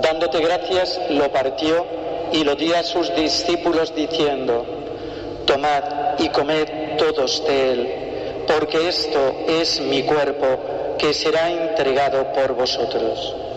Dándote gracias, lo partió y lo dio a sus discípulos diciendo: tomad y comed todos de él, porque esto es mi cuerpo que será entregado por vosotros.